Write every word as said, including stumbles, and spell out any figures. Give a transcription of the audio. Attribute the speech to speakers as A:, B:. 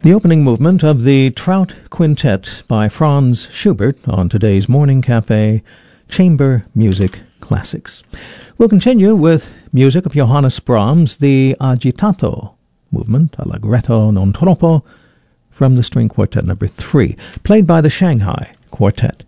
A: The opening movement of the Trout Quintet by Franz Schubert on today's Morning Cafe Chamber Music Classics. We'll continue with music of Johannes Brahms, the Agitato movement, Allegretto non troppo, from the String Quartet number three, played by the Shanghai Quartet.